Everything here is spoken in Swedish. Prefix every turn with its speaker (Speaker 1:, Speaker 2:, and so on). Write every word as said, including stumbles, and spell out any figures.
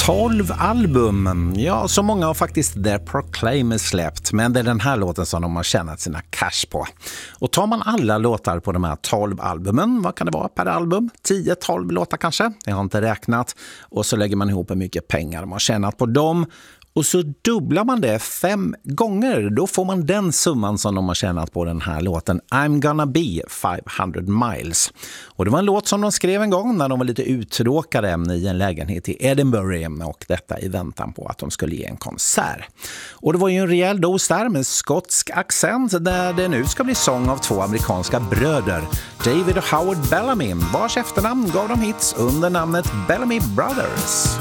Speaker 1: tolv album. Ja, så många har faktiskt The Proclaimers släppt, men det är den här låten som de har tjänat sina cash på. Och tar man alla låtar på de här tolv albumen, vad kan det vara per album? tio tolv låtar kanske? Jag har inte räknat. Och så lägger man ihop hur mycket pengar de har tjänat på dem. Och så dubblar man det fem gånger. Då får man den summan som de har tjänat på den här låten I'm gonna be five hundred miles. Och det var en låt som de skrev en gång när de var lite uttråkade i en lägenhet i Edinburgh. Och detta i väntan på att de skulle ge en konsert. Och det var ju en rejäl dos där med skotsk accent där det nu ska bli sång av två amerikanska bröder. David och Howard Bellamy, vars efternamn gav de hits under namnet Bellamy Brothers.